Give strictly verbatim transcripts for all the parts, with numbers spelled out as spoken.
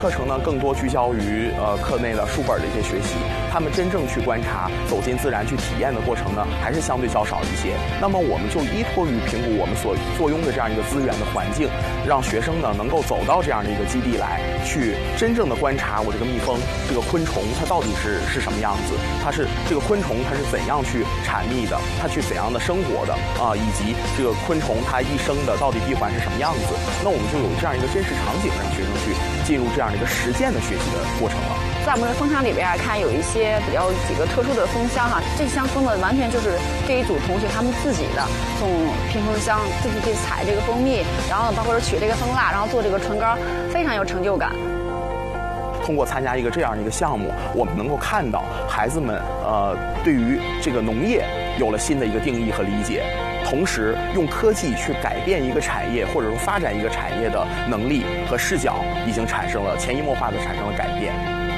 课程呢，更多聚焦于呃课内的书本的一些学习，他们真正去观察、走进自然去体验的过程呢，还是相对较少一些。那么我们就依托于评估我们所坐拥的这样一个资源的环境，让学生呢能够走到这样的一个基地来，去真正的观察我这个蜜蜂、这个昆虫它到底是是什么样子，它是这个昆虫它是怎样去产蜜的，它去怎样的生活的啊，以及这个昆虫它一生的到底闭环是什么样子。那我们就有这样一个真实场景，让学生去进入这样的一个实践的学习的过程了。 在我们的蜂场里边啊，看有一些比较几个特殊的蜂箱哈、啊，这箱蜂呢完全就是这一组同学他们自己的，从拼蜂箱自己去采这个蜂蜜，然后包括是取这个蜂蜡，然后做这个唇膏，非常有成就感。 通过参加一个这样一个项目，我们能够看到孩子们呃对于这个农业有了新的一个定义和理解。同时，用科技去改变一个产业，或者说发展一个产业的能力和视角，已经产生了潜移默化的产生了改变。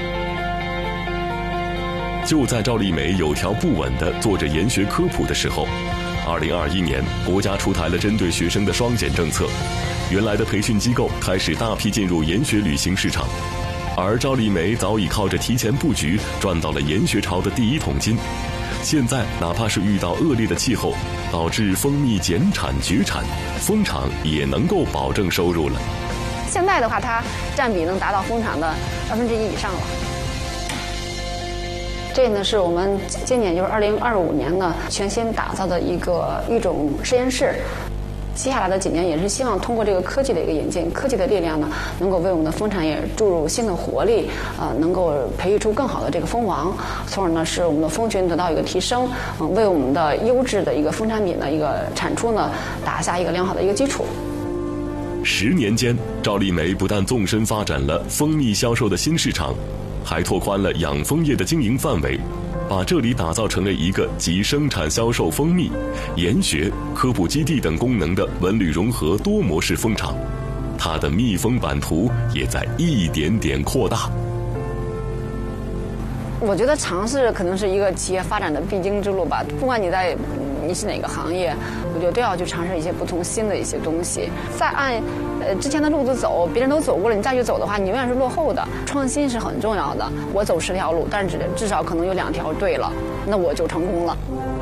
就在赵丽梅有条不紊地做着研学科普的时候，二零二一年，国家出台了针对学生的双减政策，原来的培训机构开始大批进入研学旅行市场，而赵丽梅早已靠着提前布局赚到了研学潮的第一桶金。现在哪怕是遇到恶劣的气候，导致蜂蜜减产绝产，蜂场也能够保证收入了。 现在的话，它占比能达到蜂场的二分之一以上了。这呢是我们今年就是二零二五年呢全新打造的一个育种实验室。接下来的几年也是希望通过这个科技的一个引进，科技的力量呢，能够为我们的蜂产业注入新的活力，呃，能够培育出更好的这个蜂王，从而呢使我们的蜂群得到一个提升，嗯、呃，为我们的优质的一个蜂产品的一个产出呢打下一个良好的一个基础。 十年间，赵丽梅不但纵深发展了蜂蜜销售的新市场，还拓宽了养蜂业的经营范围。把这里打造成了一个集生产、销售蜂蜜、研学、科普基地等功能的文旅融合多模式蜂场，它的蜜蜂版图也在一点点扩大。 我觉得尝试可能是一个企业发展的必经之路吧，不管你在你是哪个行业，我觉得都要去尝试一些不同新的一些东西。再按呃之前的路子走，别人都走过了，你再去走的话，你永远是落后的。创新是很重要的。我走十条路，但是至少可能有两条对了，那我就成功了。